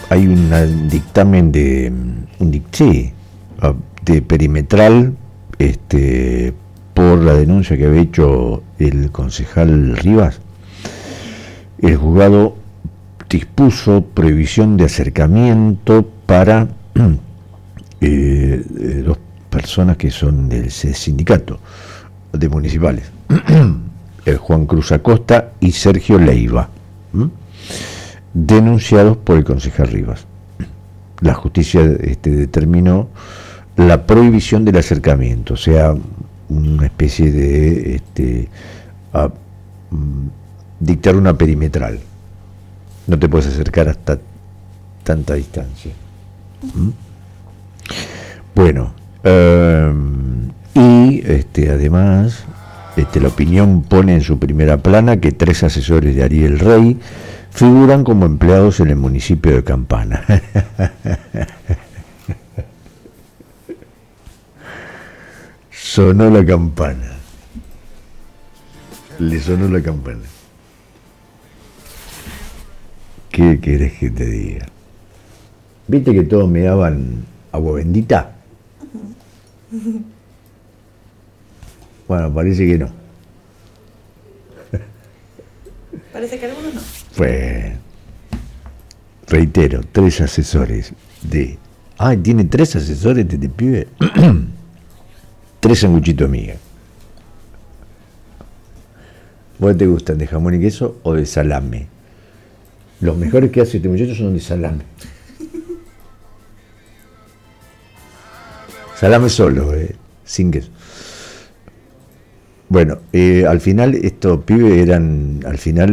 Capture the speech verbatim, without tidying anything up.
hay un dictamen de un dicté de perimetral este por la denuncia que había hecho el concejal Rivas. El juzgado dispuso prohibición de acercamiento para eh, dos personas que son del sindicato de municipales, el Juan Cruz Acosta y Sergio Leiva, ¿m? denunciados por el concejal Rivas. La justicia este, determinó la prohibición del acercamiento, o sea, una especie de este, a, mm, dictar una perimetral. No te puedes acercar hasta tanta distancia. ¿Mm? Bueno, eh, y este, además, este, la opinión pone en su primera plana que tres asesores de Ariel Rey figuran como empleados en el municipio de Campana. Sonó la campana. Le sonó la campana. ¿Qué querés que te diga? ¿Viste que todos me daban agua bendita? Bueno, parece que no. Parece que algunos no. Pues, reitero, tres asesores de... Ay, tiene tres asesores de este pibe. Tres sanguchitos de miga. ¿Vos te gustan de jamón y queso o de salame? Los mejores que hace este muchacho son de salame. Salame solo, eh, sin queso. Bueno, eh, al final estos pibes eran, al final